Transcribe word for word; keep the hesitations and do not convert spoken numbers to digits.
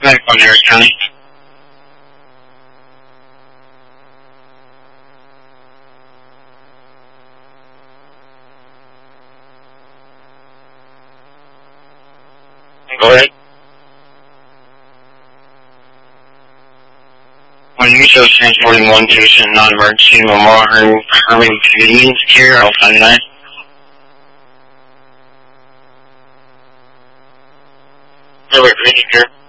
Back on Harris County. Go ahead. When you show transporting one patient non-emergency Memorial Herman, Herman Convenience Care, I'll find that. Memorial Convenience Care.